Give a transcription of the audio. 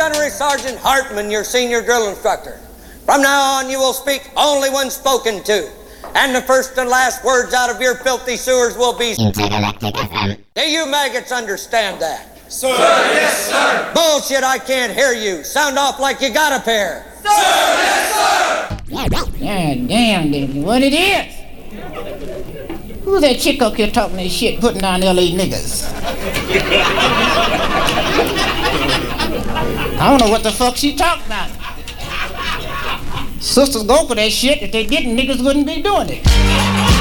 Gunnery Sergeant Hartman, your senior drill instructor. From now on, you will speak only when spoken to. And the first and last words out of your filthy sewers will be... Intergalactic FM. Do you maggots understand that? Sir, yes, sir. Bullshit, I can't hear you. Sound off like you got a pair. Sir, yes, sir. God damn, Dicky, what it is? Who's that chick up here talking this shit, putting down L.A. niggas? I don't know what the fuck she talking about. Sisters go for that shit. If they didn't, niggas wouldn't be doing it.